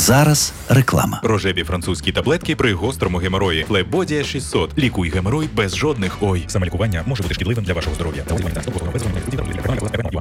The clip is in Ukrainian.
Зараз реклама. Рожеві французькі таблетки при гострому геморої. Флебодія 600. Лікуй геморой без жодних ой. Самолікування може бути шкідливим для вашого здоров'я.